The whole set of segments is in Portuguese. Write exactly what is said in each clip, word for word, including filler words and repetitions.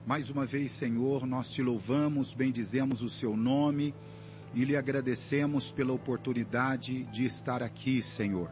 Mais uma vez, Senhor, nós te louvamos, bendizemos o seu nome e lhe agradecemos pela oportunidade de estar aqui, Senhor.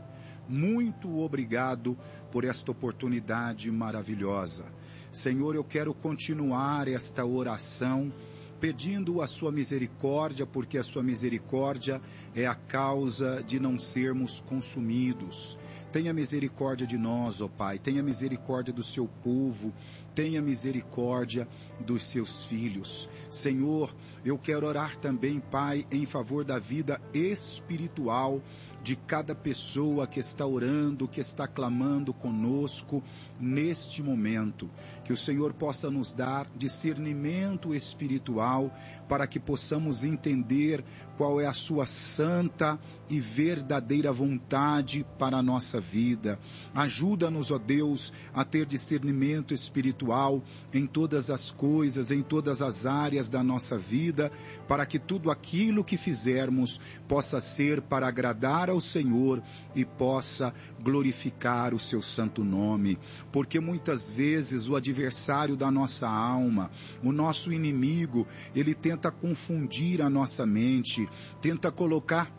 Muito obrigado por esta oportunidade maravilhosa. Senhor, eu quero continuar esta oração pedindo a sua misericórdia, porque a sua misericórdia é a causa de não sermos consumidos. Tenha misericórdia de nós, ó Pai, tenha misericórdia do seu povo, tenha misericórdia dos seus filhos. Senhor, eu quero orar também, Pai, em favor da vida espiritual de cada pessoa que está orando, que está clamando conosco neste momento. Que o Senhor possa nos dar discernimento espiritual para que possamos entender qual é a sua santa e verdadeira vontade para a nossa vida. Ajuda-nos, ó Deus, a ter discernimento espiritual em todas as coisas, em todas as áreas da nossa vida, para que tudo aquilo que fizermos possa ser para agradar ao Senhor e possa glorificar o seu santo nome. Porque muitas vezes o adversário da nossa alma, o nosso inimigo, ele tenta confundir a nossa mente, tenta colocar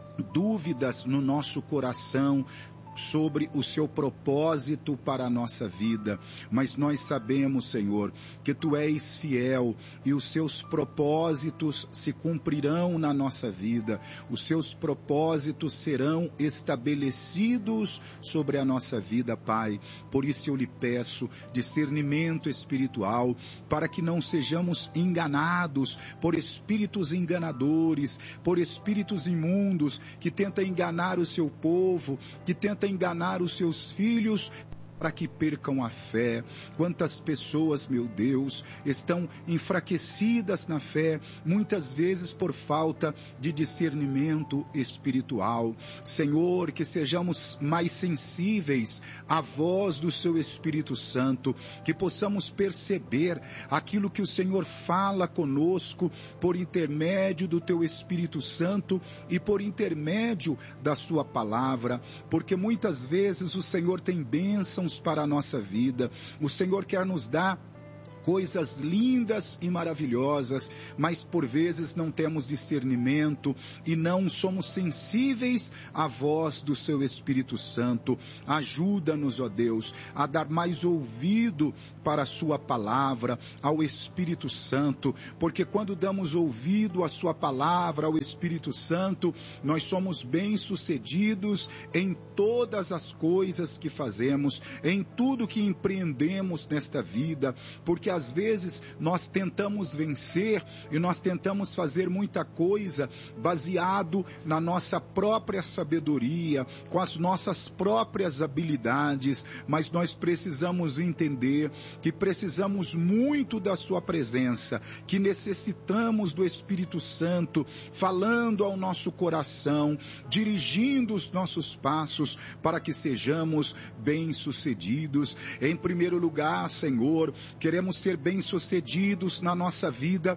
dúvidas no nosso coração sobre o seu propósito para a nossa vida, mas nós sabemos, Senhor, que Tu és fiel e os Seus propósitos se cumprirão na nossa vida, os Seus propósitos serão estabelecidos sobre a nossa vida, Pai. Por isso eu lhe peço discernimento espiritual, para que não sejamos enganados por espíritos enganadores, por espíritos imundos, que tentam enganar o seu povo, que tentam enganar os seus filhos, para que percam a fé. Quantas pessoas, meu Deus, estão enfraquecidas na fé, muitas vezes por falta de discernimento espiritual. Senhor, que sejamos mais sensíveis à voz do Seu Espírito Santo, que possamos perceber aquilo que o Senhor fala conosco por intermédio do Teu Espírito Santo e por intermédio da Sua palavra, porque muitas vezes o Senhor tem bênçãos para a nossa vida. O Senhor quer nos dar coisas lindas e maravilhosas, mas por vezes não temos discernimento e não somos sensíveis à voz do Seu Espírito Santo. Ajuda-nos, ó Deus, a dar mais ouvido para a Sua palavra, ao Espírito Santo, porque quando damos ouvido à Sua palavra, ao Espírito Santo, nós somos bem-sucedidos em todas as coisas que fazemos, em tudo que empreendemos nesta vida, porque às vezes nós tentamos vencer e nós tentamos fazer muita coisa baseado na nossa própria sabedoria, com as nossas próprias habilidades, mas nós precisamos entender que precisamos muito da Sua presença, que necessitamos do Espírito Santo falando ao nosso coração, dirigindo os nossos passos para que sejamos bem-sucedidos. Em primeiro lugar, Senhor, queremos ser bem-sucedidos na nossa vida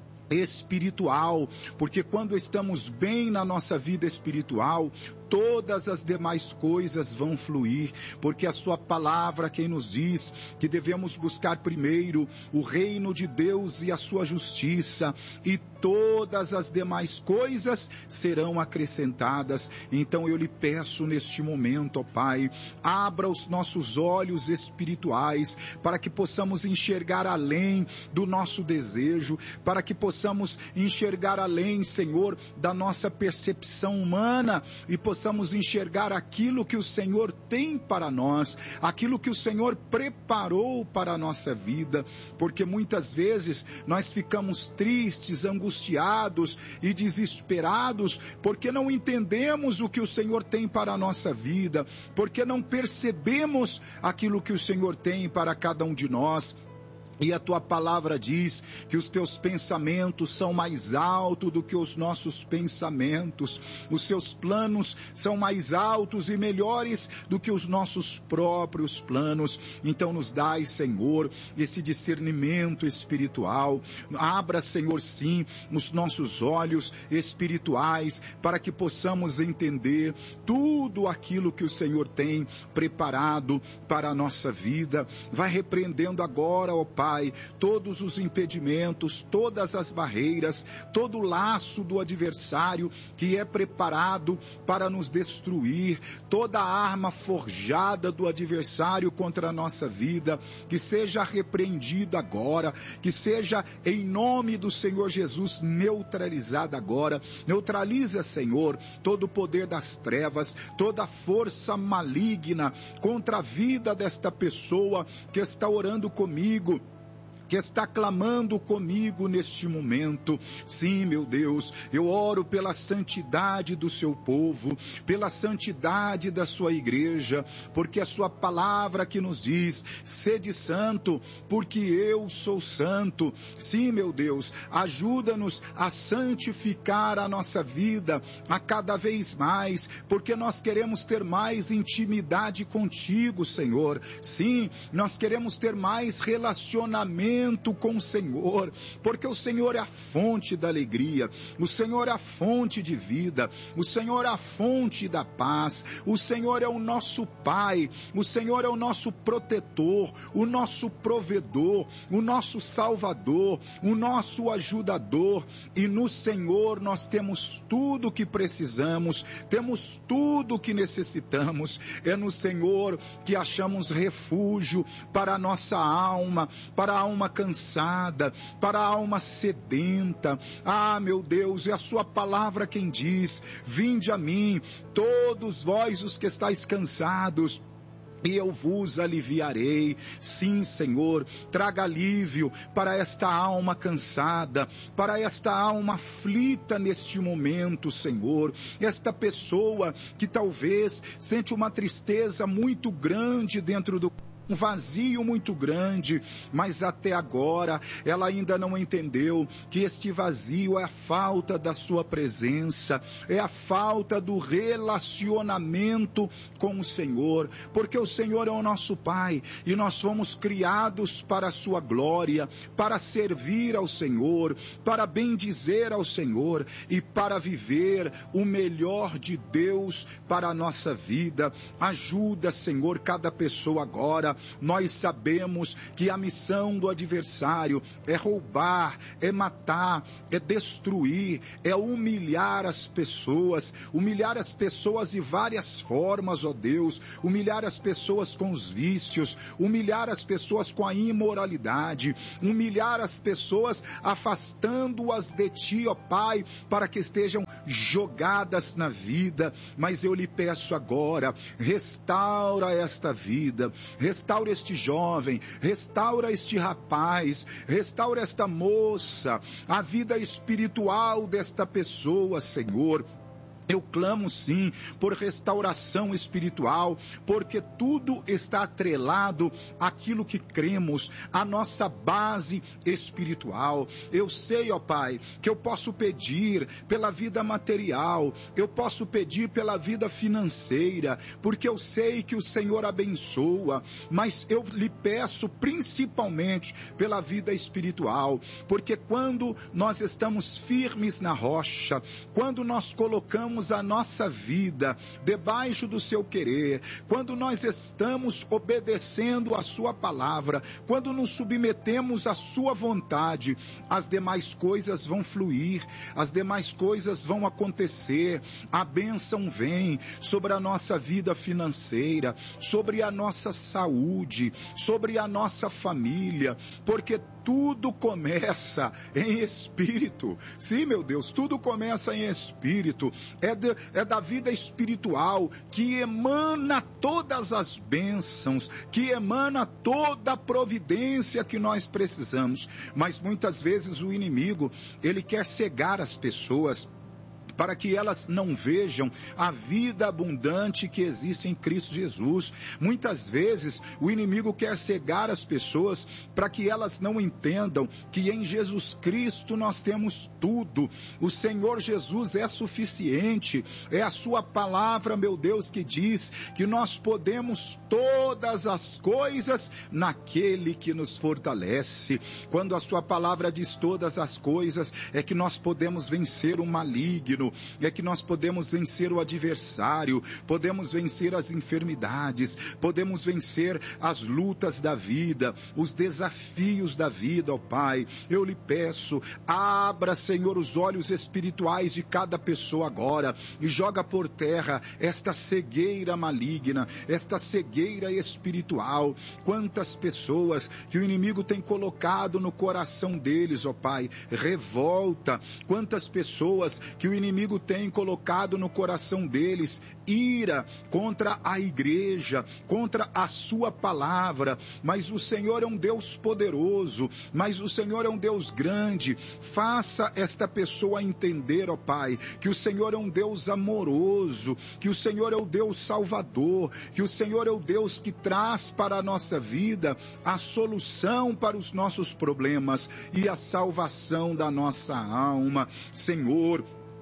espiritual, porque quando estamos bem na nossa vida espiritual, todas as demais coisas vão fluir, porque a Sua palavra quem nos diz que devemos buscar primeiro o reino de Deus e a Sua justiça, e todas as demais coisas serão acrescentadas. Então eu lhe peço neste momento, ó Pai, abra os nossos olhos espirituais, para que possamos enxergar além do nosso desejo, para que possamos enxergar além, Senhor, da nossa percepção humana, e possamos enxergar aquilo que o Senhor tem para nós, aquilo que o Senhor preparou para a nossa vida, porque muitas vezes nós ficamos tristes, angustiados e desesperados, porque não entendemos o que o Senhor tem para a nossa vida, porque não percebemos aquilo que o Senhor tem para cada um de nós. E a Tua palavra diz que os Teus pensamentos são mais altos do que os nossos pensamentos. Os Seus planos são mais altos e melhores do que os nossos próprios planos. Então nos dai, Senhor, esse discernimento espiritual. Abra, Senhor, sim, os nossos olhos espirituais, para que possamos entender tudo aquilo que o Senhor tem preparado para a nossa vida. Vai repreendendo agora, ó Pai, Pai, todos os impedimentos, todas as barreiras, todo o laço do adversário que é preparado para nos destruir, toda a arma forjada do adversário contra a nossa vida, que seja repreendida agora, que seja em nome do Senhor Jesus neutralizada agora. Neutraliza, Senhor, todo o poder das trevas, toda a força maligna contra a vida desta pessoa que está orando comigo, que está clamando comigo neste momento. Sim, meu Deus, eu oro pela santidade do seu povo, pela santidade da sua igreja, porque a sua palavra que nos diz, sede santo, porque eu sou santo. Sim, meu Deus, ajuda-nos a santificar a nossa vida a cada vez mais, porque nós queremos ter mais intimidade contigo, Senhor. Sim, nós queremos ter mais relacionamento com o Senhor, porque o Senhor é a fonte da alegria, o Senhor é a fonte de vida, o Senhor é a fonte da paz, o Senhor é o nosso Pai, o Senhor é o nosso protetor, o nosso provedor, o nosso Salvador, o nosso ajudador, e no Senhor nós temos tudo o que precisamos, temos tudo o que necessitamos. É no Senhor que achamos refúgio para a nossa alma, para a alma cansada, para a alma sedenta. Ah, meu Deus, é a sua palavra quem diz: vinde a mim, todos vós os que estáis cansados, e eu vos aliviarei. Sim, Senhor, traga alívio para esta alma cansada, para esta alma aflita neste momento, Senhor. Esta pessoa que talvez sente uma tristeza muito grande dentro do um vazio muito grande, mas até agora ela ainda não entendeu que este vazio é a falta da sua presença, é a falta do relacionamento com o Senhor, porque o Senhor é o nosso Pai e nós fomos criados para a sua glória, para servir ao Senhor, para bendizer ao Senhor e para viver o melhor de Deus para a nossa vida. Ajuda, Senhor, cada pessoa agora. Nós sabemos que a missão do adversário é roubar, é matar, é destruir, é humilhar as pessoas, humilhar as pessoas de várias formas, ó Deus, humilhar as pessoas com os vícios, humilhar as pessoas com a imoralidade, humilhar as pessoas afastando-as de Ti, ó Pai, para que estejam jogadas na vida. Mas eu lhe peço agora, restaura esta vida, restaura este jovem, restaura este rapaz, restaura esta moça, a vida espiritual desta pessoa, Senhor. Eu clamo sim por restauração espiritual, porque tudo está atrelado àquilo que cremos, à nossa base espiritual. Eu sei, ó Pai, que eu posso pedir pela vida material, eu posso pedir pela vida financeira, porque eu sei que o Senhor abençoa, mas eu lhe peço principalmente pela vida espiritual, porque quando nós estamos firmes na rocha, quando nós colocamos a nossa vida debaixo do seu querer, quando nós estamos obedecendo a sua palavra, quando nos submetemos à sua vontade, as demais coisas vão fluir, as demais coisas vão acontecer, a bênção vem sobre a nossa vida financeira, sobre a nossa saúde, sobre a nossa família, porque tudo começa em espírito. Sim, meu Deus, tudo começa em espírito. É, de, é da vida espiritual que emana todas as bênçãos, que emana toda a providência que nós precisamos. Mas muitas vezes o inimigo, ele quer cegar as pessoas, para que elas não vejam a vida abundante que existe em Cristo Jesus. Muitas vezes o inimigo quer cegar as pessoas para que elas não entendam que em Jesus Cristo nós temos tudo. O Senhor Jesus é suficiente. É a sua palavra, meu Deus, que diz que nós podemos todas as coisas naquele que nos fortalece. Quando a sua palavra diz todas as coisas, é que nós podemos vencer o maligno. terreno é que nós podemos vencer o adversário, podemos vencer as enfermidades, podemos vencer as lutas da vida, os desafios da vida, ó Pai. Eu lhe peço, abra, Senhor, os olhos espirituais de cada pessoa agora e joga por terra esta cegueira maligna, esta cegueira espiritual. Quantas pessoas que o inimigo tem colocado no coração deles, ó Pai, revolta. Quantas pessoas que o inimigo tem colocado no coração deles ira contra a igreja, contra a sua palavra. Mas o Senhor é um Deus poderoso, mas o Senhor é um Deus grande. Faça esta pessoa entender, ó Pai, que o Senhor é um Deus amoroso, que o Senhor é o Deus salvador, que o Senhor é o Deus que traz para a nossa vida a solução para os nossos problemas e a salvação da nossa alma. Senhor,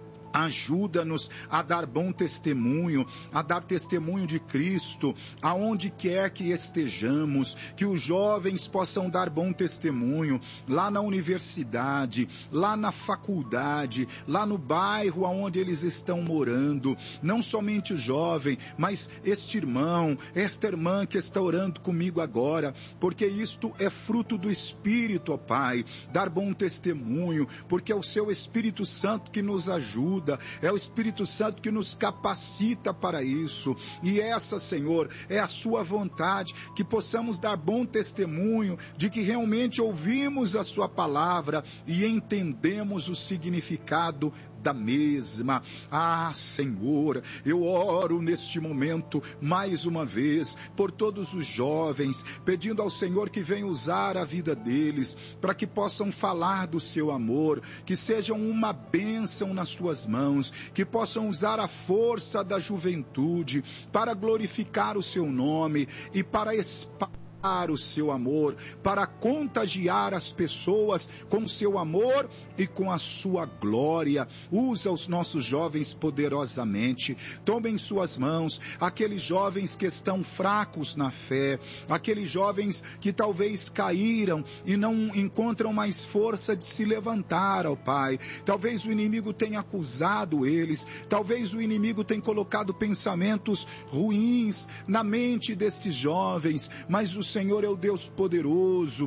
ajuda-nos a dar bom testemunho, a dar testemunho de Cristo, aonde quer que estejamos, que os jovens possam dar bom testemunho, lá na universidade, lá na faculdade, lá no bairro aonde eles estão morando, não somente o jovem, mas este irmão, esta irmã que está orando comigo agora, porque isto é fruto do Espírito, ó Pai, dar bom testemunho, porque é o Seu Espírito Santo que nos ajuda, é o Espírito Santo que nos capacita para isso, e essa, Senhor, é a Sua vontade, que possamos dar bom testemunho de que realmente ouvimos a Sua palavra e entendemos o significado da mesma. Ah, Senhor, eu oro neste momento, mais uma vez, por todos os jovens, pedindo ao Senhor que venha usar a vida deles, para que possam falar do Seu amor, que sejam uma bênção nas Suas mãos, que possam usar a força da juventude para glorificar o Seu nome e para espalhar o Seu amor, para contagiar as pessoas com o Seu amor e com a Sua glória. Usa os nossos jovens poderosamente. Toma em Suas mãos aqueles jovens que estão fracos na fé, aqueles jovens que talvez caíram e não encontram mais força de se levantar, ó Pai. Talvez o inimigo tenha acusado eles, talvez o inimigo tenha colocado pensamentos ruins na mente destes jovens, mas o Senhor é o Deus poderoso.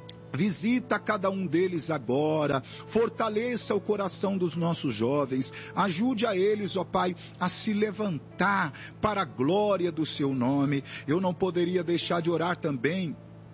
Visita cada um deles agora, fortaleça o coração dos nossos jovens, ajude a eles, ó Pai, a se levantar para a glória do Seu nome. Eu não poderia deixar de orar também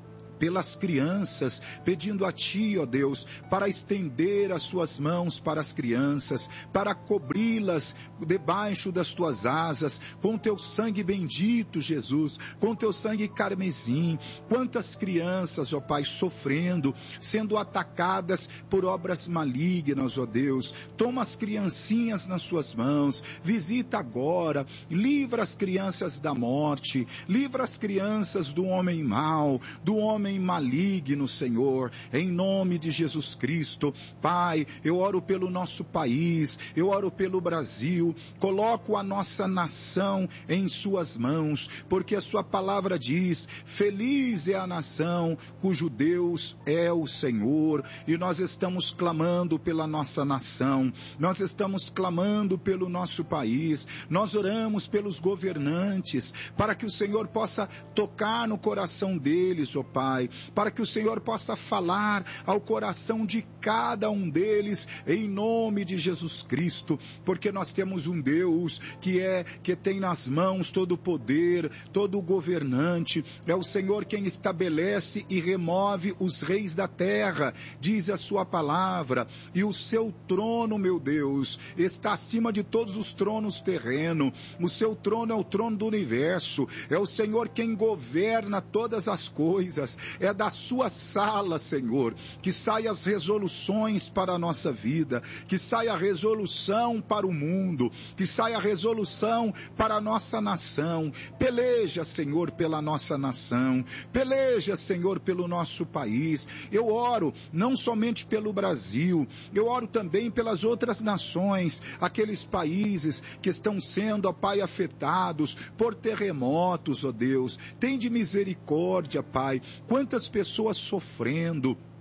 pelas crianças, pedindo a Ti, ó Deus, para estender as Suas mãos para as crianças, para cobri-las debaixo das Tuas asas, com Teu sangue bendito, Jesus, com Teu sangue carmesim. Quantas crianças, ó Pai, sofrendo, sendo atacadas por obras malignas, ó Deus. Toma as criancinhas nas Suas mãos, visita agora, livra as crianças da morte, livra as crianças do homem mau, do homem maligno, Senhor, em nome de Jesus Cristo. Pai, eu oro pelo nosso país, eu oro pelo Brasil, coloco a nossa nação em Suas mãos, porque a Sua palavra diz: feliz é a nação cujo Deus é o Senhor, e nós estamos clamando pela nossa nação, nós estamos clamando pelo nosso país, nós oramos pelos governantes, para que o Senhor possa tocar no coração deles, ó Pai, para que o Senhor possa falar ao coração de cada um deles, em nome de Jesus Cristo, porque nós temos um Deus que é, que tem nas mãos todo o poder, todo o governante. É o Senhor quem estabelece e remove os reis da terra, diz a Sua palavra, e o Seu trono, meu Deus, está acima de todos os tronos terrenos. O Seu trono é o trono do universo, é o Senhor quem governa todas as coisas. É da Sua sala, Senhor, que saia as resoluções para a nossa vida, que saia a resolução para o mundo, que saia a resolução para a nossa nação. Peleja, Senhor, pela nossa nação, peleja, Senhor, pelo nosso país. Eu oro não somente pelo Brasil, eu oro também pelas outras nações, aqueles países que estão sendo, ó Pai, afetados por terremotos, ó Deus. Tende misericórdia, Pai. Quantas pessoas sofrendo,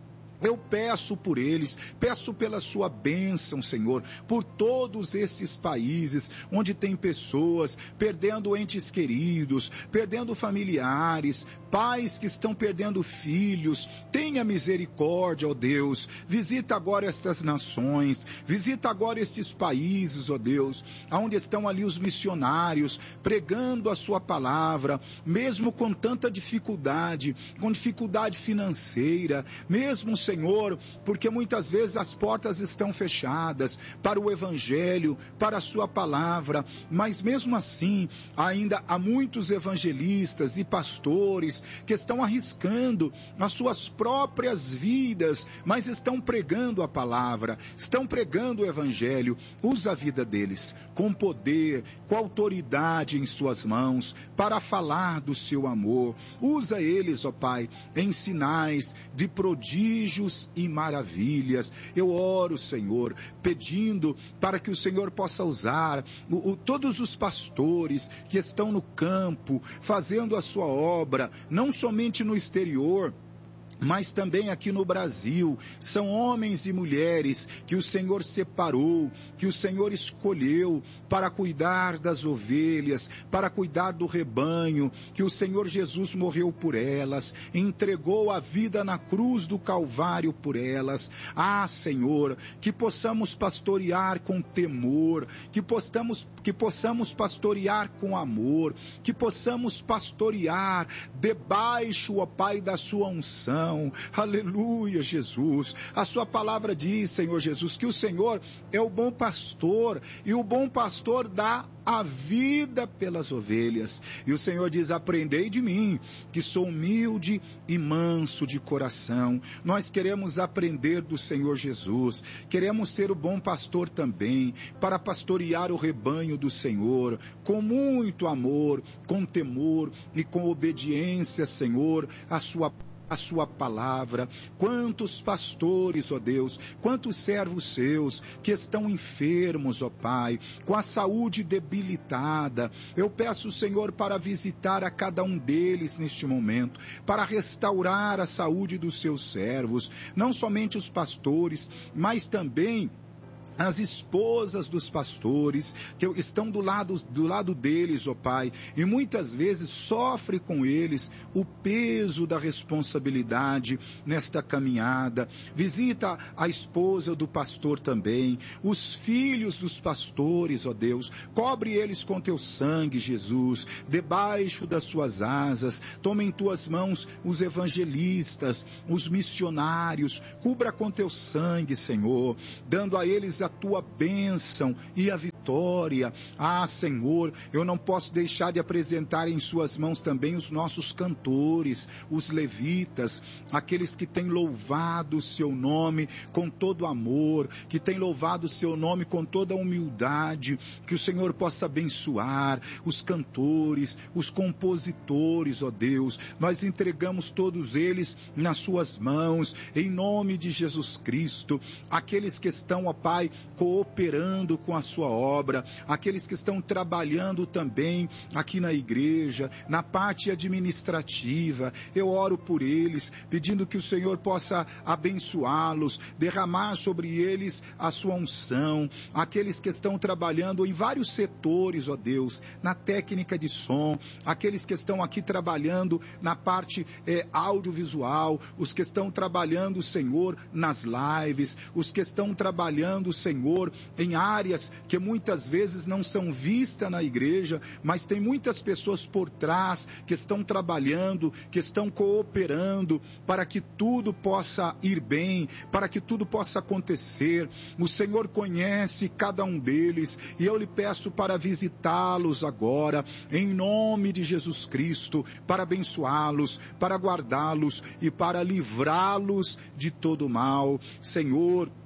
Eu peço por eles, peço pela sua bênção, Senhor, por todos esses países onde tem pessoas perdendo entes queridos, perdendo familiares, pais que estão perdendo filhos. Tenha misericórdia, ó Deus. Visita agora estas nações, visita agora esses países, ó Deus, onde estão ali os missionários, pregando a sua palavra, mesmo com tanta dificuldade, com dificuldade financeira, mesmo, Senhor, porque muitas vezes as portas estão fechadas para o Evangelho, para a sua palavra, mas mesmo assim, ainda há muitos evangelistas e pastores que estão arriscando as suas próprias vidas, mas estão pregando a palavra, estão pregando o Evangelho. Usa a vida deles com poder, com autoridade em suas mãos, para falar do seu amor. Usa eles, ó Pai, em sinais de prodígios e maravilhas. Eu oro, Senhor, pedindo para que o Senhor possa usar o, o, todos os pastores que estão no campo, fazendo a sua obra, não somente no exterior, mas também aqui no Brasil. São homens e mulheres que o Senhor separou, que o Senhor escolheu para cuidar das ovelhas, para cuidar do rebanho, que o Senhor Jesus morreu por elas, entregou a vida na cruz do Calvário por elas. Ah, Senhor, que possamos pastorear com temor, que possamos, que possamos pastorear com amor, que possamos pastorear debaixo, ó Pai, da sua unção. Aleluia, Jesus. A sua palavra diz, Senhor Jesus, que o Senhor é o bom pastor, e o bom pastor dá a vida pelas ovelhas. E o Senhor diz: aprendei de mim, que sou humilde e manso de coração. Nós queremos aprender do Senhor Jesus, queremos ser o bom pastor também, para pastorear o rebanho do Senhor, com muito amor, com temor e com obediência, Senhor, a sua a sua palavra. Quantos pastores, ó Deus, quantos servos seus que estão enfermos, ó Pai, com a saúde debilitada. Eu peço, Senhor, para visitar a cada um deles neste momento, para restaurar a saúde dos seus servos, não somente os pastores, mas também as esposas dos pastores, que estão do lado, do lado deles, ó Pai, e muitas vezes sofre com eles o peso da responsabilidade nesta caminhada. Visita a esposa do pastor também, os filhos dos pastores, ó Deus, cobre eles com teu sangue, Jesus, debaixo das suas asas. Toma em tuas mãos os evangelistas, os missionários, cubra com teu sangue, Senhor, dando a eles a tua bênção e a vitória. Ah, Senhor, eu não posso deixar de apresentar em suas mãos também os nossos cantores, os levitas, aqueles que têm louvado o seu nome com todo amor, que têm louvado o seu nome com toda humildade. Que o Senhor possa abençoar os cantores, os compositores, ó Deus. Nós entregamos todos eles nas suas mãos, em nome de Jesus Cristo. Aqueles que estão, ó Pai, cooperando com a sua obra, aqueles que estão trabalhando também aqui na igreja, na parte administrativa, eu oro por eles, pedindo que o Senhor possa abençoá-los, derramar sobre eles a sua unção. Aqueles que estão trabalhando em vários setores, ó Deus, na técnica de som, aqueles que estão aqui trabalhando na parte é, audiovisual, os que estão trabalhando, Senhor, nas lives, os que estão trabalhando, Senhor, em áreas que muitas vezes não são vistas na igreja, mas tem muitas pessoas por trás que estão trabalhando, que estão cooperando para que tudo possa ir bem, para que tudo possa acontecer. O Senhor conhece cada um deles e eu lhe peço para visitá-los agora, em nome de Jesus Cristo, para abençoá-los, para guardá-los e para livrá-los de todo mal. Senhor,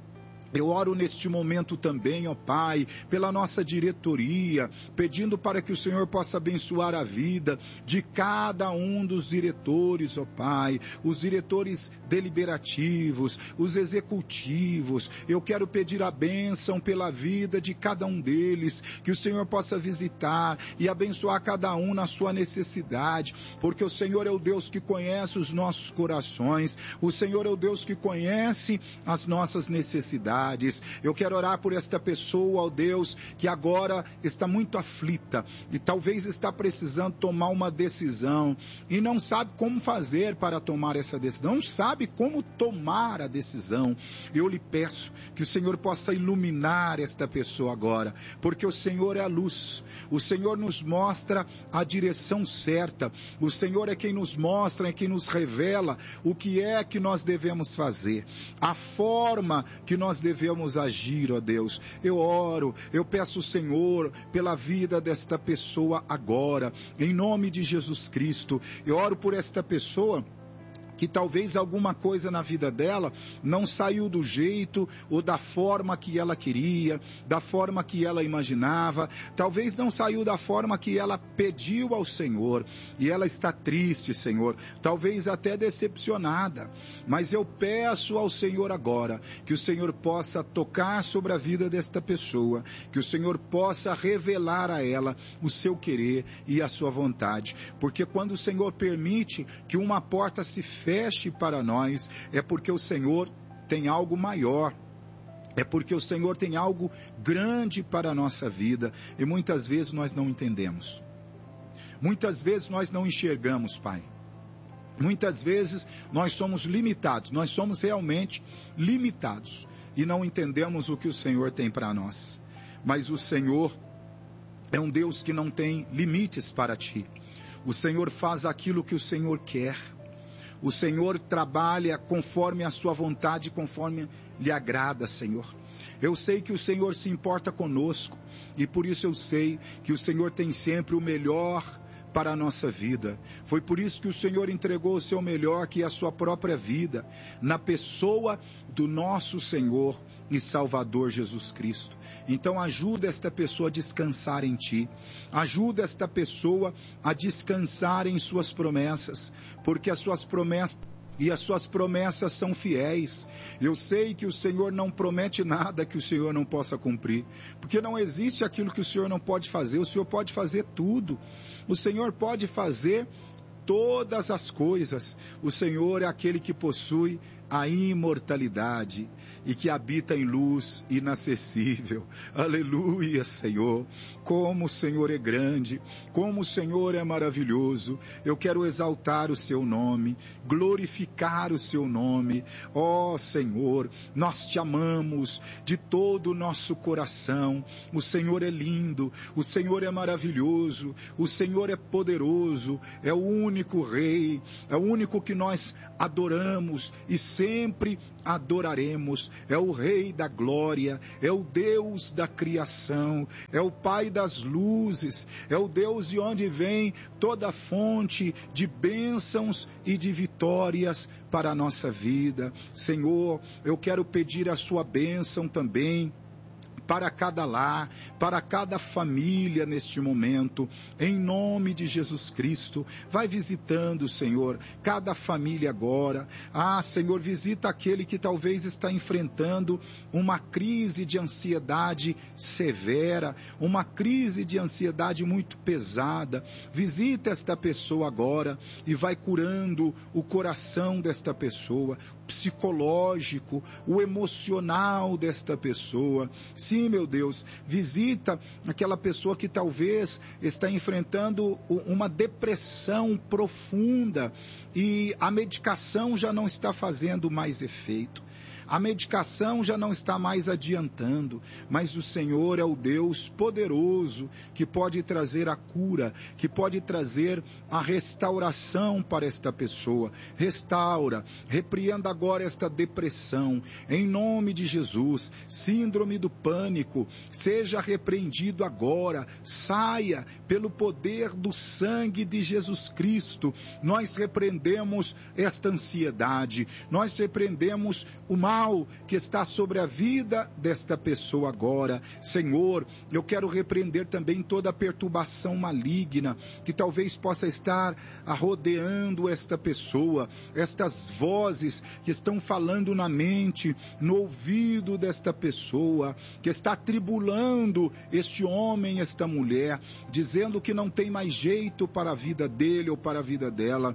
Eu oro neste momento também, ó Pai, pela nossa diretoria, pedindo para que o Senhor possa abençoar a vida de cada um dos diretores, ó Pai, os diretores deliberativos, os executivos. Eu quero pedir a bênção pela vida de cada um deles, que o Senhor possa visitar e abençoar cada um na sua necessidade, porque o Senhor é o Deus que conhece os nossos corações, o Senhor é o Deus que conhece as nossas necessidades. Eu quero orar por esta pessoa, ó Deus, que agora está muito aflita e talvez está precisando tomar uma decisão e não sabe como fazer para tomar essa decisão, não sabe como tomar a decisão. Eu lhe peço que o Senhor possa iluminar esta pessoa agora, porque o Senhor é a luz, o Senhor nos mostra a direção certa, o Senhor é quem nos mostra, é quem nos revela o que é que nós devemos fazer, a forma que nós devemos agir, ó Deus. Eu oro, eu peço, Senhor, pela vida desta pessoa agora, em nome de Jesus Cristo. Eu oro por esta pessoa que talvez alguma coisa na vida dela não saiu do jeito ou da forma que ela queria, da forma que ela imaginava, talvez não saiu da forma que ela pediu ao Senhor, e ela está triste, Senhor, talvez até decepcionada, mas eu peço ao Senhor agora, que o Senhor possa tocar sobre a vida desta pessoa, que o Senhor possa revelar a ela o seu querer e a sua vontade, porque quando o Senhor permite que uma porta se feche para nós, é porque o Senhor tem algo maior, é porque o Senhor tem algo grande para a nossa vida, e muitas vezes nós não entendemos, muitas vezes nós não enxergamos, Pai, muitas vezes nós somos limitados, nós somos realmente limitados, e não entendemos o que o Senhor tem para nós, mas o Senhor é um Deus que não tem limites para ti, o Senhor faz aquilo que o Senhor quer, o Senhor trabalha conforme a sua vontade, conforme lhe agrada, Senhor. Eu sei que o Senhor se importa conosco, e por isso eu sei que o Senhor tem sempre o melhor para a nossa vida. Foi por isso que o Senhor entregou o seu melhor, que é a sua própria vida, na pessoa do nosso Senhor e Salvador Jesus Cristo. Então ajuda esta pessoa a descansar em Ti, ajuda esta pessoa a descansar em suas promessas, porque as suas promessas e as suas promessas são fiéis. Eu sei que o Senhor não promete nada que o Senhor não possa cumprir, porque não existe aquilo que o Senhor não pode fazer, o Senhor pode fazer tudo, o Senhor pode fazer todas as coisas, o Senhor é aquele que possui a imortalidade e que habita em luz inacessível. Aleluia, Senhor. Como o Senhor é grande, como o Senhor é maravilhoso. Eu quero exaltar o seu nome, glorificar o seu nome. Ó oh, Senhor, nós te amamos de todo o nosso coração. O Senhor é lindo, o Senhor é maravilhoso, o Senhor é poderoso, é o único Rei, é o único que nós adoramos e sempre adoraremos. É o Rei da glória, é o Deus da criação, é o Pai das luzes, é o Deus de onde vem toda fonte de bênçãos e de vitórias para a nossa vida. Senhor, eu quero pedir a sua bênção também para cada lar, para cada família neste momento, em nome de Jesus Cristo. Vai visitando, Senhor, cada família agora. Ah, Senhor, visita aquele que talvez está enfrentando uma crise de ansiedade severa, uma crise de ansiedade muito pesada. Visita esta pessoa agora e vai curando o coração desta pessoa, o psicológico, o emocional desta pessoa. Sim, meu Deus, visita aquela pessoa que talvez está enfrentando uma depressão profunda e a medicação já não está fazendo mais efeito. A medicação já não está mais adiantando, mas o Senhor é o Deus poderoso que pode trazer a cura, que pode trazer a restauração para esta pessoa. Restaura, repreenda agora esta depressão, em nome de Jesus. Síndrome do pânico, seja repreendido agora, saia pelo poder do sangue de Jesus Cristo. Nós repreendemos esta ansiedade, nós repreendemos o mal mal que está sobre a vida desta pessoa agora. Senhor, eu quero repreender também toda a perturbação maligna que talvez possa estar rodeando esta pessoa, estas vozes que estão falando na mente, no ouvido desta pessoa, que está tribulando este homem, esta mulher, dizendo que não tem mais jeito para a vida dele ou para a vida dela,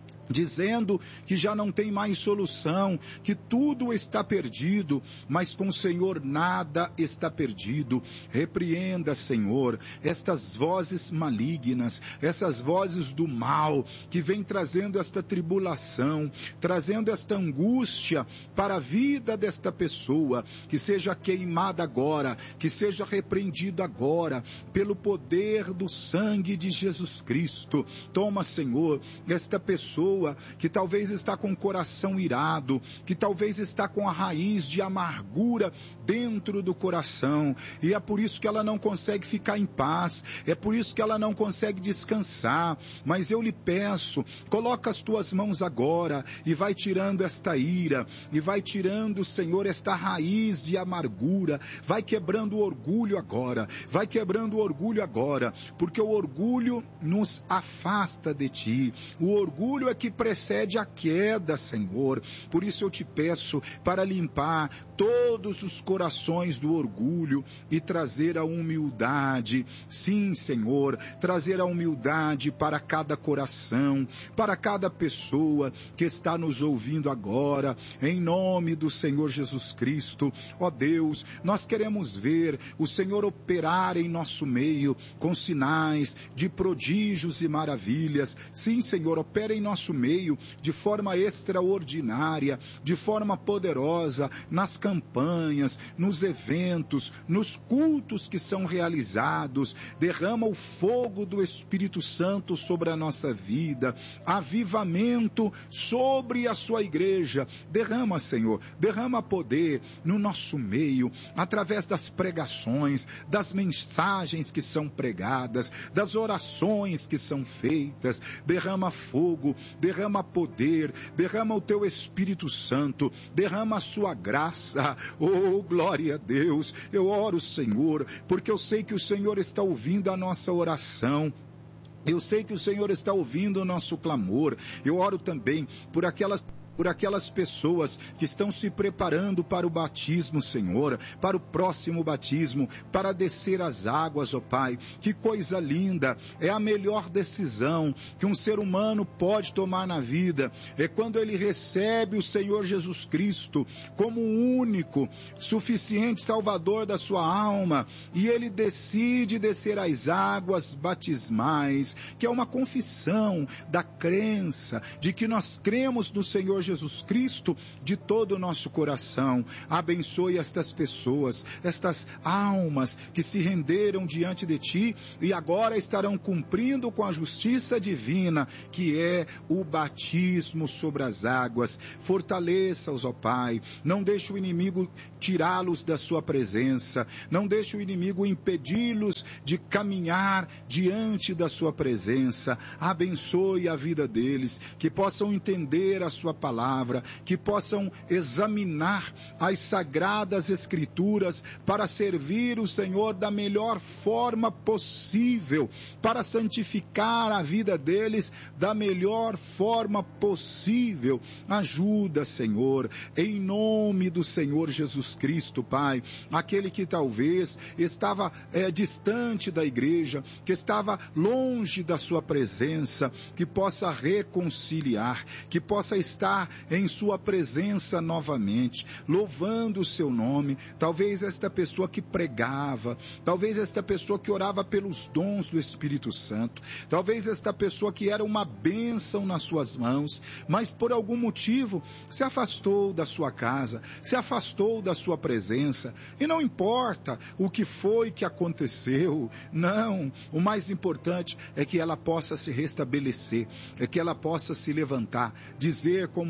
dizendo que já não tem mais solução, que tudo está perdido, mas com o Senhor nada está perdido. Repreenda, Senhor, estas vozes malignas, essas vozes do mal, que vem trazendo esta tribulação, trazendo esta angústia para a vida desta pessoa, que seja queimada agora, que seja repreendido agora, pelo poder do sangue de Jesus Cristo. Toma, Senhor, esta pessoa que talvez está com o coração irado, que talvez está com a raiz de amargura dentro do coração, e é por isso que ela não consegue ficar em paz, é por isso que ela não consegue descansar. Mas eu lhe peço, coloca as tuas mãos agora e vai tirando esta ira, e vai tirando, Senhor, esta raiz de amargura, vai quebrando o orgulho agora, vai quebrando o orgulho agora, porque o orgulho nos afasta de ti, o orgulho é que precede a queda, Senhor. Por isso eu te peço para limpar todos os corações do orgulho e trazer a humildade. Sim, Senhor, trazer a humildade para cada coração, para cada pessoa que está nos ouvindo agora, em nome do Senhor Jesus Cristo. Ó Deus, nós queremos ver o Senhor operar em nosso meio com sinais de prodígios e maravilhas. Sim, Senhor, opera em nosso meio de forma extraordinária, de forma poderosa, nas campanhas, nos eventos, nos cultos que são realizados. Derrama o fogo do Espírito Santo sobre a nossa vida, avivamento sobre a sua igreja. Derrama, Senhor, derrama poder no nosso meio, através das pregações, das mensagens que são pregadas, das orações que são feitas. Derrama fogo, derrama poder, derrama o teu Espírito Santo, derrama a sua graça. Oh, glória a Deus. Eu oro, Senhor, porque eu sei que o Senhor está ouvindo a nossa oração. Eu sei que o Senhor está ouvindo o nosso clamor. Eu oro também por aquelas por aquelas pessoas que estão se preparando para o batismo, Senhor, para o próximo batismo, para descer as águas, ó Pai. Que coisa linda, é a melhor decisão que um ser humano pode tomar na vida, é quando ele recebe o Senhor Jesus Cristo como o único, suficiente Salvador da sua alma, e ele decide descer as águas batismais, que é uma confissão da crença, de que nós cremos no Senhor Jesus Cristo de todo o nosso coração. Abençoe estas pessoas, estas almas que se renderam diante de Ti e agora estarão cumprindo com a justiça divina, que é o batismo sobre as águas. Fortaleça-os, ó Pai. Não deixe o inimigo tirá-los da sua presença. Não deixe o inimigo impedi-los de caminhar diante da sua presença. Abençoe a vida deles, que possam entender a sua palavra, palavra, que possam examinar as sagradas escrituras para servir o Senhor da melhor forma possível, para santificar a vida deles da melhor forma possível. Ajuda, Senhor, em nome do Senhor Jesus Cristo, Pai, aquele que talvez estava é, distante da igreja, que estava longe da sua presença, que possa reconciliar, que possa estar em sua presença novamente, louvando o seu nome. Talvez esta pessoa que pregava, talvez esta pessoa que orava pelos dons do Espírito Santo, talvez esta pessoa que era uma bênção nas suas mãos, mas por algum motivo se afastou da sua casa, se afastou da sua presença, e não importa o que foi que aconteceu, não, o mais importante é que ela possa se restabelecer, é que ela possa se levantar, dizer como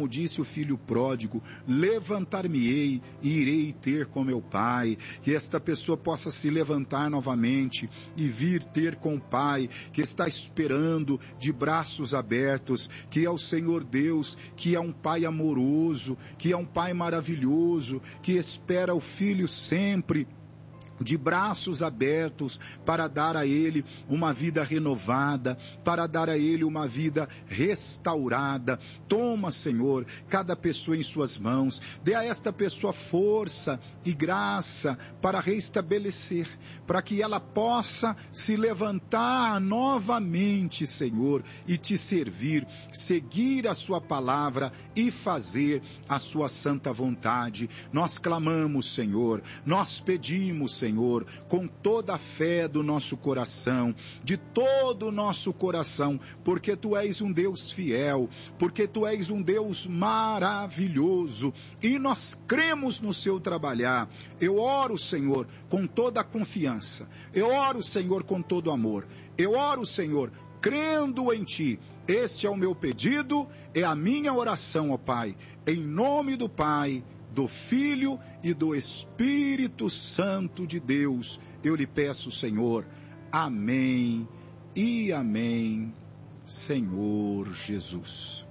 como disse o filho pródigo, levantar-me-ei e irei ter com meu pai. Que esta pessoa possa se levantar novamente e vir ter com o pai, que está esperando de braços abertos, que é o Senhor Deus, que é um pai amoroso, que é um pai maravilhoso, que espera o filho sempre de braços abertos para dar a ele uma vida renovada, para dar a ele uma vida restaurada. Toma, Senhor, cada pessoa em suas mãos, dê a esta pessoa força e graça para restabelecer, para que ela possa se levantar novamente, Senhor, e te servir, seguir a sua palavra e fazer a sua santa vontade. Nós clamamos, Senhor, nós pedimos, Senhor, Senhor, com toda a fé do nosso coração, de todo o nosso coração, porque Tu és um Deus fiel, porque Tu és um Deus maravilhoso, e nós cremos no Seu trabalhar. Eu oro, Senhor, com toda a confiança, eu oro, Senhor, com todo amor, eu oro, Senhor, crendo em Ti. Este é o meu pedido, é a minha oração, ó Pai, em nome do Pai, do Filho e do Espírito Santo de Deus, eu lhe peço, Senhor, amém e amém, Senhor Jesus.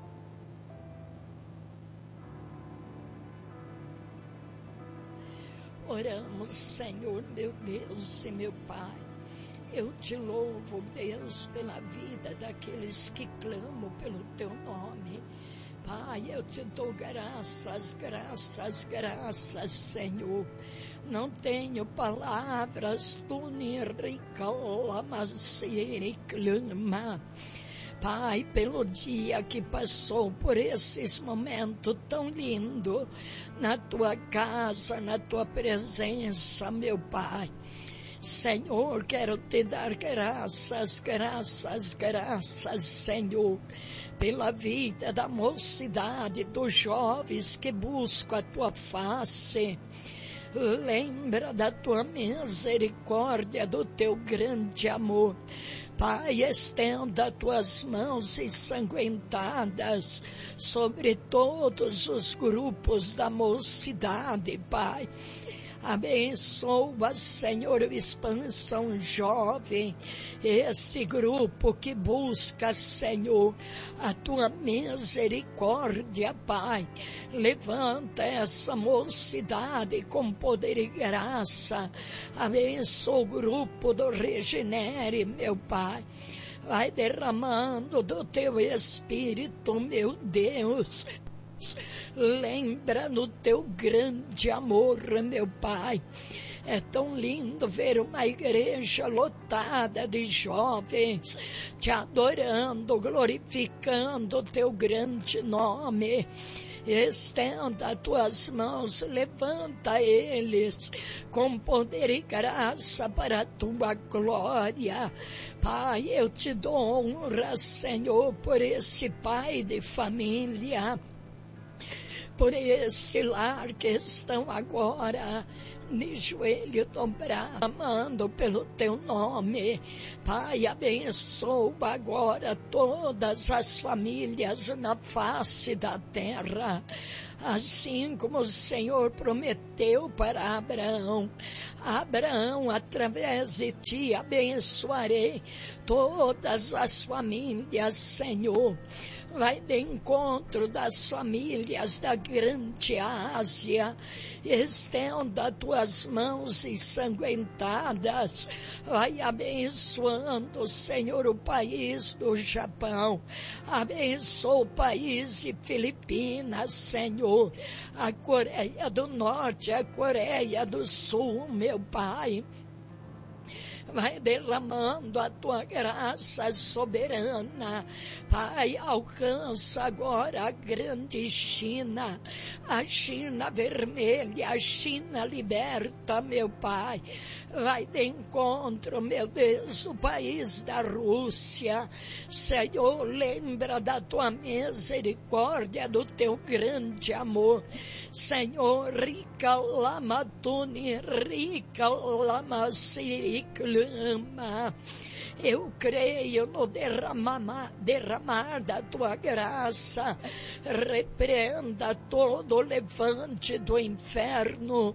Oramos, Senhor, meu Deus e meu Pai. Eu te louvo, Deus, pela vida daqueles que clamam pelo Teu nome. Pai, eu te dou graças, graças, graças, Senhor. Não tenho palavras, tu me reclamas e reclama. Pai, pelo dia que passou por esses momentos tão lindos, na tua casa, na tua presença, meu Pai. Senhor, quero te dar graças, graças, graças, Senhor, pela vida da mocidade, dos jovens que buscam a tua face. Lembra da tua misericórdia, do teu grande amor. Pai, estenda tuas mãos ensanguentadas sobre todos os grupos da mocidade, Pai. Abençoa, Senhor, o Expansão Jovem, esse grupo que busca, Senhor, a tua misericórdia, Pai. Levanta essa mocidade com poder e graça. Abençoa o grupo do Regenere, meu Pai. Vai derramando do teu Espírito, meu Deus. Lembra no teu grande amor, meu Pai. É tão lindo ver uma igreja lotada de jovens te adorando, glorificando o teu grande nome. Estenda as tuas mãos, levanta eles com poder e graça para a tua glória. Pai, eu te dou honra, Senhor, por esse pai de família, por esse lar que estão agora de joelho dobrado, amando pelo teu nome. Pai, abençoa agora todas as famílias na face da terra, assim como o Senhor prometeu para Abraão. Abraão, através de ti, abençoarei todas as famílias, Senhor. Vai de encontro das famílias da grande Ásia. Estenda tuas mãos ensanguentadas. Vai abençoando, Senhor, o país do Japão. Abençoa o país de Filipinas, Senhor. A Coreia do Norte, a Coreia do Sul, meu Pai. Vai derramando a tua graça soberana. Pai, alcança agora a grande China, a China vermelha, a China liberta, meu Pai. Vai de encontro, meu Deus, o país da Rússia. Senhor, lembra da tua misericórdia, do teu grande amor. Senhor, rica lamatuni, rica lamasiriclama. Eu creio no derramar, derramar da tua graça. Repreenda todo levante do inferno.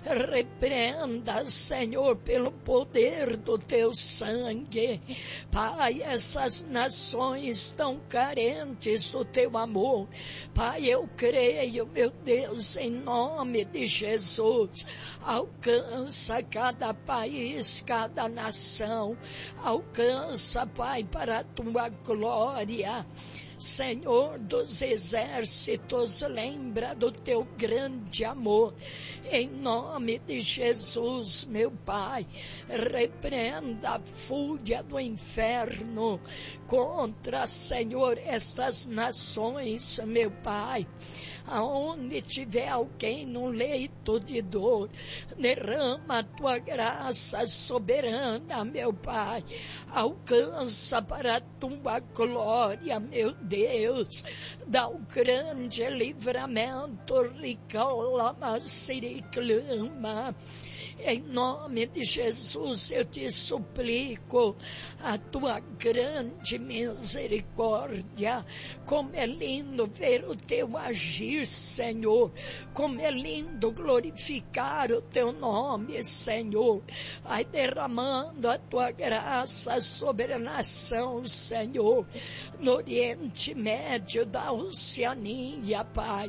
Repreenda, Senhor, pelo poder do teu sangue. Pai, essas nações estão carentes do teu amor. Pai, eu creio, meu Deus, em nome de Jesus. Alcança cada país, cada nação. Alcança, Pai, para a tua glória. Senhor dos exércitos, lembra do teu grande amor. Em nome de Jesus, meu Pai, repreenda a fúria do inferno contra, Senhor, estas nações, meu Pai. Aonde tiver alguém no leito de dor, derrama a tua graça soberana, meu Pai. Alcança para a tua glória, meu Deus. Dá o grande livramento, ricalama, siriclama. Em nome de Jesus eu te suplico a tua grande misericórdia. Como é lindo ver o teu agir, Senhor. Como é lindo glorificar o teu nome, Senhor. Vai derramando a tua graça sobre a nação, Senhor. No Oriente Médio, da Oceania, Pai.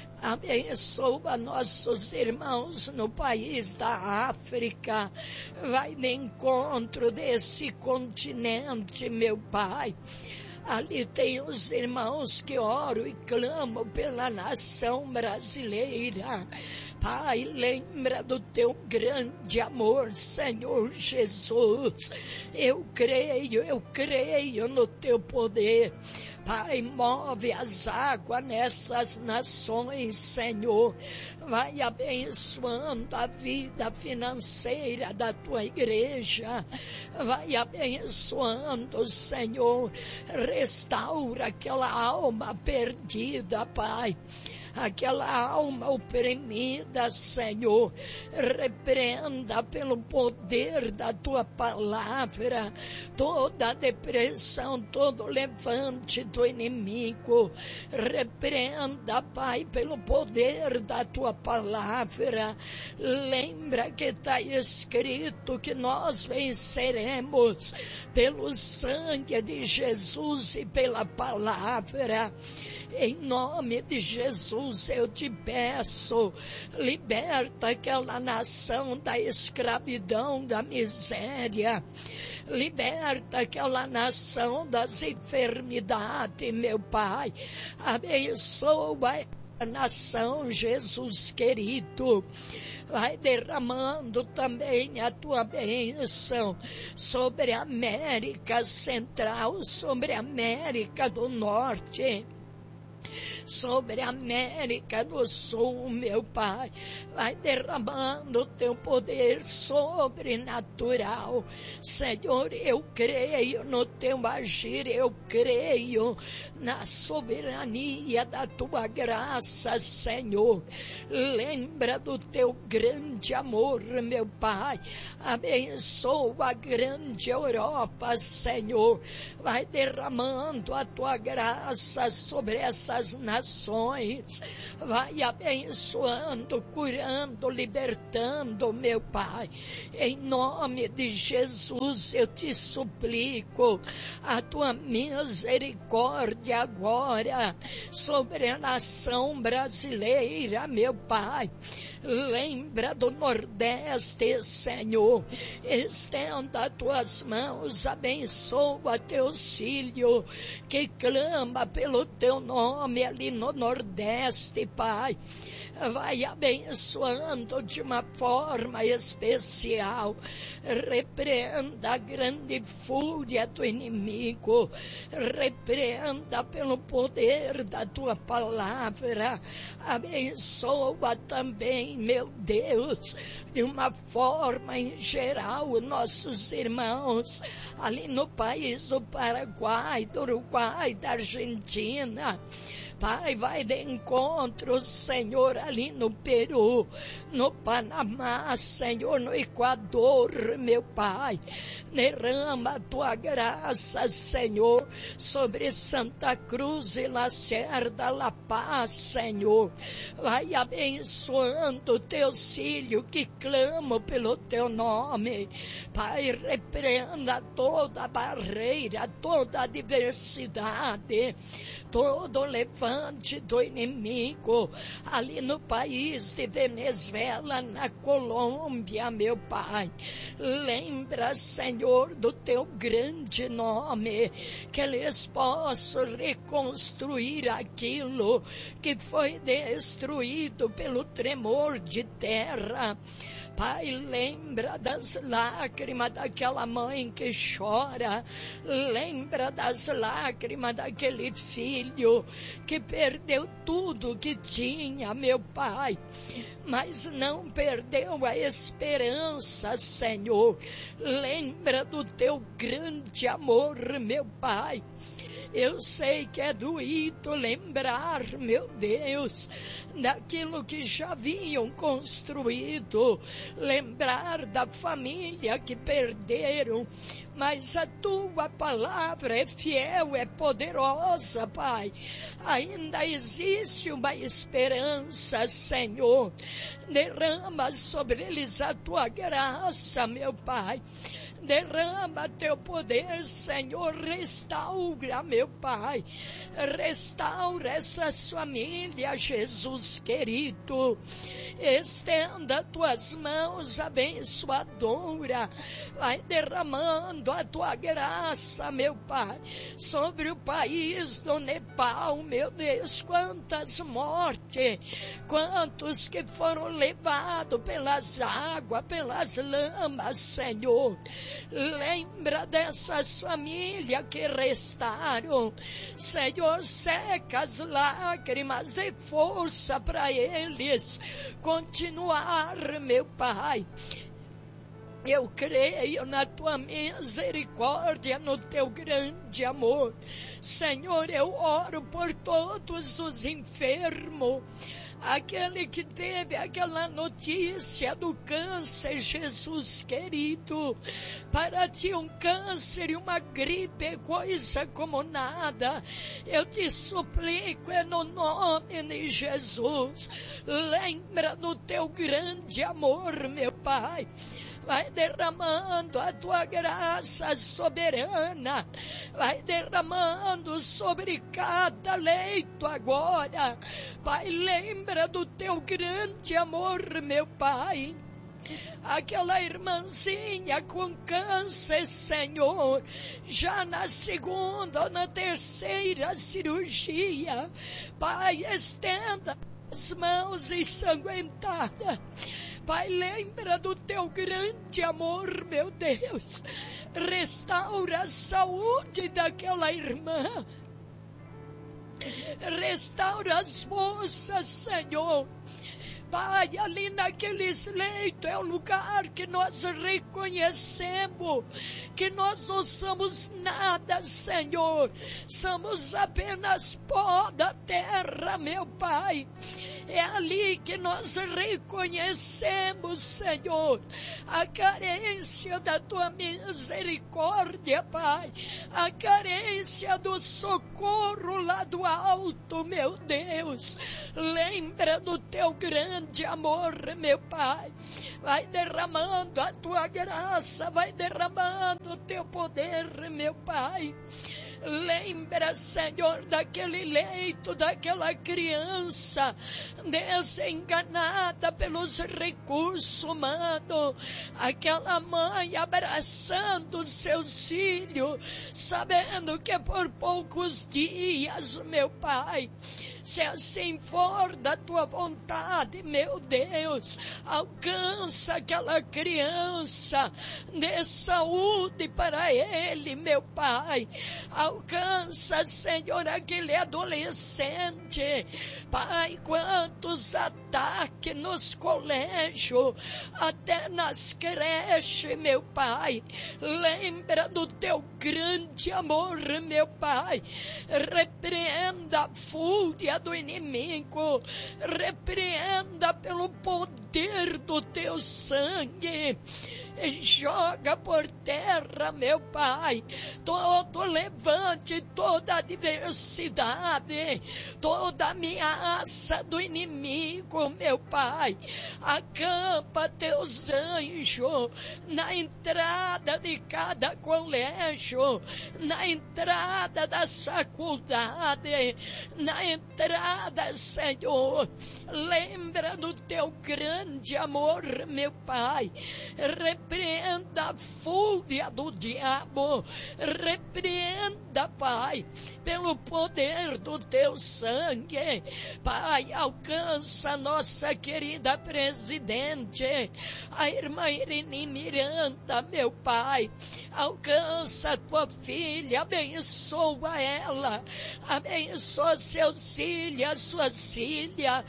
Abençoa nossos irmãos no país da África. Vai de encontro desse continente, meu Pai. Ali tem os irmãos que oram e clamam pela nação brasileira. Pai, lembra do teu grande amor, Senhor Jesus. Eu creio, eu creio no teu poder. Pai, move as águas nessas nações, Senhor. Vai abençoando a vida financeira da tua igreja. Vai abençoando, Senhor. Restaura aquela alma perdida, Pai. Aquela alma oprimida, Senhor, repreenda pelo poder da tua palavra toda a depressão, todo levante do inimigo. Repreenda, Pai, pelo poder da tua palavra. Lembra que está escrito que nós venceremos pelo sangue de Jesus e pela palavra. Em nome de Jesus eu te peço, liberta aquela nação da escravidão, da miséria. Liberta aquela nação das enfermidades, meu Pai. Abençoa a nação, Jesus querido. Vai derramando também a tua bênção sobre a América Central, sobre a América do Norte, sobre a América do Sul, meu Pai. Vai derramando o teu poder sobrenatural. Senhor, eu creio no teu agir, eu creio na soberania da tua graça, Senhor. Lembra do teu grande amor, meu Pai. Abençoa a grande Europa, Senhor. Vai derramando a tua graça sobre essas nações. Vai abençoando, curando, libertando, meu Pai. Em nome de Jesus eu te suplico a tua misericórdia agora sobre a nação brasileira, meu Pai. Lembra do Nordeste, Senhor. Estenda as tuas mãos, abençoa teus filhos que clama pelo teu nome ali no Nordeste, Pai. Vai abençoando de uma forma especial. Repreenda a grande fúria do inimigo. Repreenda pelo poder da tua palavra. Abençoa também, meu Deus, de uma forma em geral, nossos irmãos ali no país do Paraguai, do Uruguai, da Argentina. Pai, vai de encontro, Senhor, ali no Peru, no Panamá, Senhor, no Equador, meu Pai. Derrama a tua graça, Senhor, sobre Santa Cruz e Lacerda, La Paz, Senhor. Vai abençoando teus filhos que clamam pelo teu nome. Pai, repreenda toda barreira, toda adversidade, todo levante do inimigo ali no país de Venezuela, na Colômbia, meu Pai. Lembra, Senhor, do teu grande nome, que eles possam reconstruir aquilo que foi destruído pelo tremor de terra. Pai, lembra das lágrimas daquela mãe que chora, lembra das lágrimas daquele filho que perdeu tudo que tinha, meu Pai, mas não perdeu a esperança, Senhor. Lembra do teu grande amor, meu Pai. Eu sei que é doído lembrar, meu Deus, daquilo que já haviam construído, lembrar da família que perderam, mas a tua palavra é fiel, é poderosa, Pai. Ainda existe uma esperança, Senhor. Derrama sobre eles a tua graça, meu Pai. Derrama teu poder, Senhor, restaura, meu Pai, restaura essas famílias, Jesus querido, estenda tuas mãos abençoadora, vai derramando a tua graça, meu Pai, sobre o país do Nepal, meu Deus, quantas mortes, quantos que foram levados pelas águas, pelas lamas, Senhor. Lembra dessas famílias que restaram, Senhor, seca as lágrimas e força para eles continuar, meu Pai. Eu creio na tua misericórdia, no teu grande amor. Senhor, eu oro por todos os enfermos, aquele que teve aquela notícia do câncer, Jesus querido. Para ti um câncer e uma gripe é coisa como nada. Eu te suplico, é no nome de Jesus. Lembra do teu grande amor, meu Pai. Vai derramando a tua graça soberana, vai derramando sobre cada leito agora. Pai, lembra do teu grande amor, meu Pai. Aquela irmãzinha com câncer, Senhor, já na segunda ou na terceira cirurgia, Pai, estenda as mãos ensanguentadas. Pai, lembra do teu grande amor, meu Deus. Restaura a saúde daquela irmã. Restaura as forças, Senhor. Pai, ali naqueles leitos é o lugar que nós reconhecemos que nós não somos nada, Senhor. Somos apenas pó da terra, meu Pai. É ali que nós reconhecemos, Senhor, a carência da tua misericórdia, Pai. A carência do socorro lá do alto, meu Deus. Lembra do teu grande amor, meu Pai. Vai derramando a tua graça, vai derramando o teu poder, meu Pai. Lembra, Senhor, daquele leito, daquela criança desenganada pelos recursos humanos, aquela mãe abraçando seus filhos, sabendo que é por poucos dias, meu Pai. Se assim for da tua vontade, meu Deus, alcança aquela criança, dê saúde para ele, meu Pai. Alcança, Senhor, aquele adolescente. Pai, quantos ataques nos colégios, até nas creches, meu Pai. Lembra do teu grande amor, meu Pai. Repreenda a fúria fúria do inimigo, repreenda pelo poder do teu sangue, joga por terra, meu Pai, todo levante, toda adversidade, toda ameaça do inimigo, meu Pai. Acampa teus anjos na entrada de cada colégio, na entrada da faculdade, na entrada, Senhor. Lembra do teu grande amor, meu Pai. Repreenda a fúria do diabo, repreenda, Pai, pelo poder do teu sangue. Pai, alcança nossa querida presidente, a irmã Irene Miranda, meu Pai. Alcança a tua filha, abençoa ela, abençoa seus filhos, suas filhas,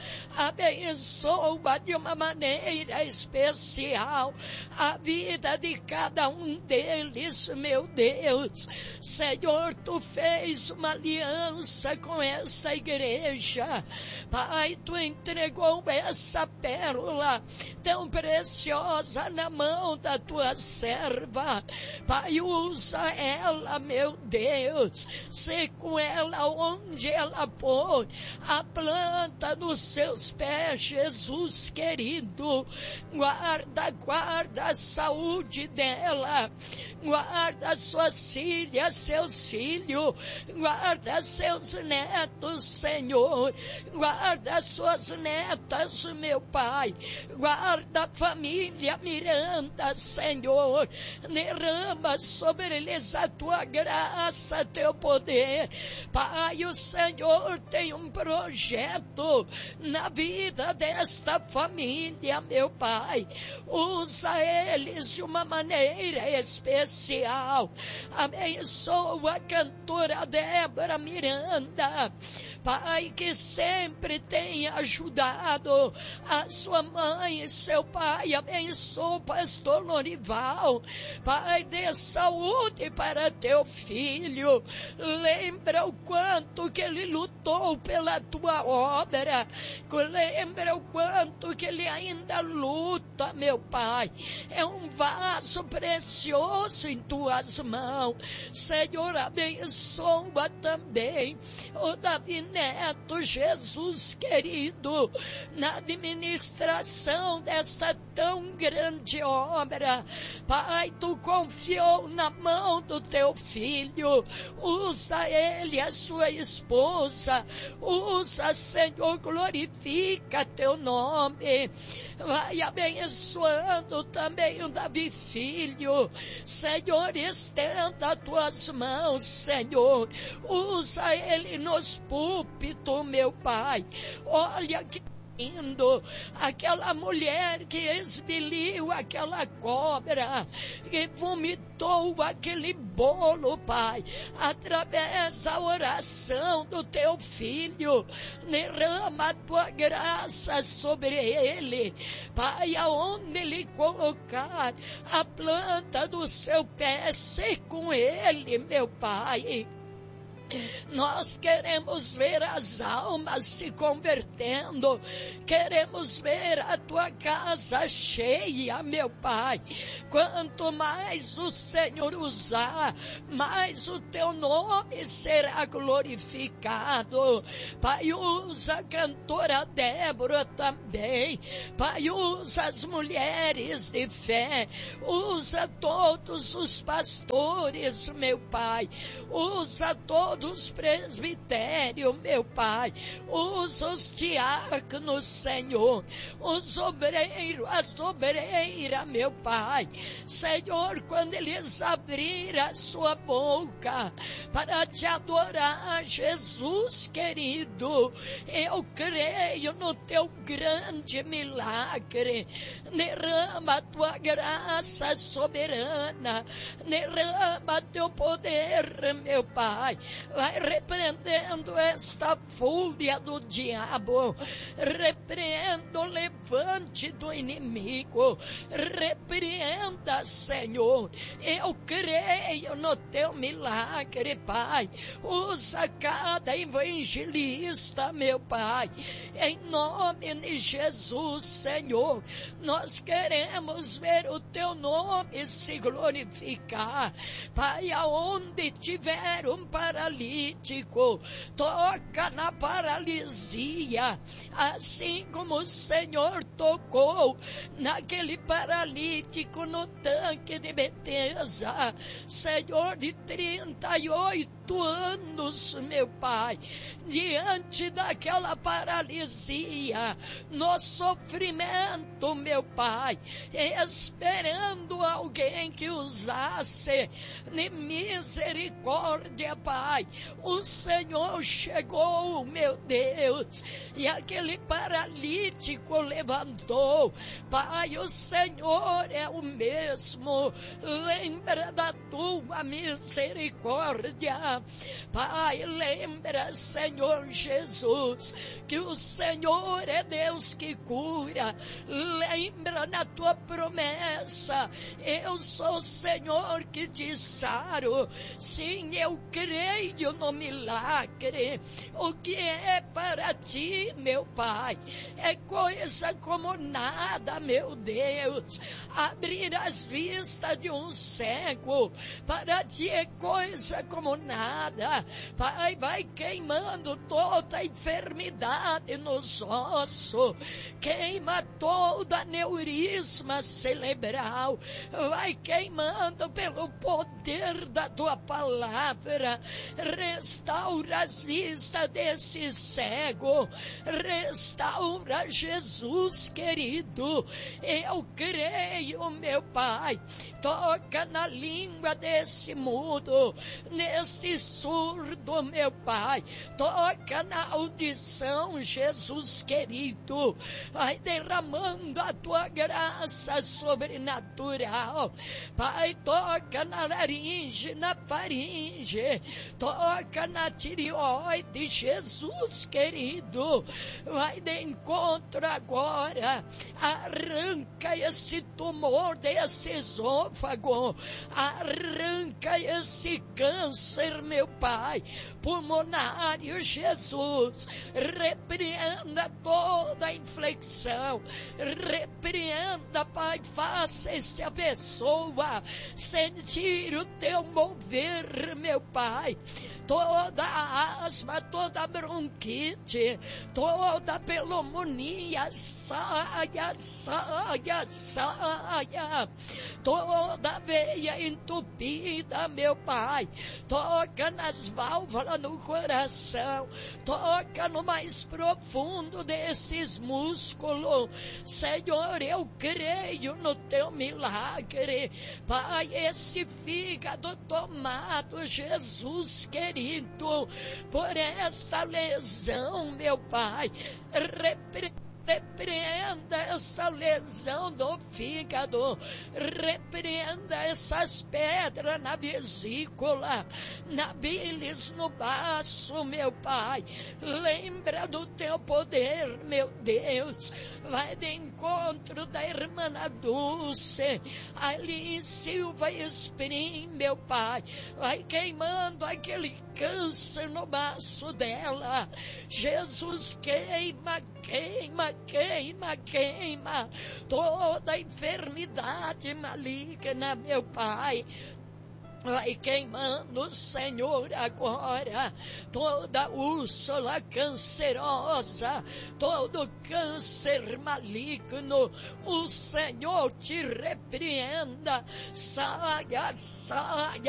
abençoa de uma maneira especial a vida de cada um deles, meu Deus. Senhor, tu fez uma aliança com essa igreja, Pai, tu entregou essa pérola tão preciosa na mão da tua serva. Pai, usa ela, meu Deus, se com ela onde ela pôr a planta dos seus pés, Jesus querido. Guarda, guarda a saúde dela, guarda suas filhas, seus filhos, guarda seus netos, Senhor, guarda suas netas, meu Pai, guarda a família Miranda, Senhor, derrama sobre eles a tua graça, teu poder. Pai, o Senhor tem um projeto na vida desta família, meu Pai. Usa eles de uma maneira especial. Abençoa a cantora Débora Miranda, Pai, que sempre tem ajudado a sua mãe e seu pai. Abençoa o pastor Lorival, Pai, dê saúde para teu filho. Lembra o quanto que ele lutou pela tua obra, lembra o quanto que ele ainda luta, meu Pai. É um vaso precioso em tuas mãos, Senhor. Abençoa também o Davi Neto, Jesus querido, na administração desta tão grande obra. Pai, tu confiou na mão do teu filho. Usa ele, a sua esposa. Usa, Senhor, glorifica teu nome. Vai abençoando também o Davi filho. Senhor, estenda as tuas mãos, Senhor. Usa ele nos púlpitos, meu Pai. Olha que lindo, aquela mulher que expeliu aquela cobra, que vomitou aquele bolo, Pai, através da oração do teu filho. Derrama a tua graça sobre ele, Pai, aonde ele colocar a planta do seu pé, se com ele, meu Pai. Nós queremos ver as almas se convertendo, queremos ver a tua casa cheia, meu Pai. Quanto mais o Senhor usar, mais o teu nome será glorificado. Pai, usa a cantora Débora também, Pai, usa as mulheres de fé, usa todos os pastores, meu Pai, usa todos os presbitérios, meu Pai, usa os diáconos, Senhor, os obreiros, as obreiras, meu Pai. Senhor, quando eles abrirem a sua boca para te adorar, Jesus querido, eu creio no teu grande milagre. Derrama a tua graça soberana, derrama teu poder, meu Pai. Vai repreendendo esta fúria do diabo, repreendo, levanta diante do inimigo. Repreenda, Senhor. Eu creio no teu milagre, Pai. Usa cada evangelista, meu Pai. Em nome de Jesus, Senhor, nós queremos ver o teu nome se glorificar. Pai, aonde tiver um paralítico, toca na paralisia, assim como o Senhor tocou naquele paralítico no tanque de Betesda. Senhor, de trinta e oito anos, meu Pai, diante daquela paralisia, no sofrimento, meu Pai, esperando alguém que usasse de misericórdia, Pai. O Senhor chegou, meu Deus, e aquele paralítico levantou. Pai, o Senhor é o mesmo. Lembra da tua misericórdia. Pai, lembra, Senhor Jesus, que o Senhor é Deus que cura. Lembra na tua promessa: eu sou o Senhor que te saro. Sim, eu creio no milagre. O que é para ti, meu Pai, é coisa como nada, meu Deus. Abrir as vistas de um cego, para ti é coisa como nada. Pai, vai queimando toda a enfermidade nos ossos, queima toda aneurisma cerebral, vai queimando pelo poder da tua palavra. Restaura as vistas desse cego, restaura, Jesus querido. Eu creio, meu Pai. Toca na língua desse mudo, nesse surdo, meu Pai. Toca na audição, Jesus querido. Vai derramando a tua graça sobrenatural. Pai, toca na laringe, na faringe, toca na tireoide, Jesus querido. Vai de encontro agora. Arranca esse tumor desse esôfago. Arranca esse câncer, meu Pai, pulmonário, Jesus. Repreenda toda a inflexão. Repreenda, Pai, faça essa pessoa sentir o teu mover, meu Pai. Toda a asma, toda a bronquite, toda a pneumonia, saia, saia, saia. Toda a veia entupida, meu Pai. Toca nas válvulas no coração. Toca no mais profundo desses músculos. Senhor, eu creio no teu milagre. Pai, esse fígado tomado, Jesus querido, por esta lesão, meu Pai, repre Repreenda essa lesão do fígado. Repreenda essas pedras na vesícula, na bilis, no baço, meu Pai. Lembra do teu poder, meu Deus. Vai de encontro da irmã Dulce, ali em Silva Esprim, meu Pai. Vai queimando aquele câncer no baço dela. Jesus, queima, queima, queima, queima toda enfermidade maligna, meu Pai. Vai queimando, Senhor, agora toda úrsula cancerosa, todo câncer maligno. O Senhor te repreenda. Saia, saia.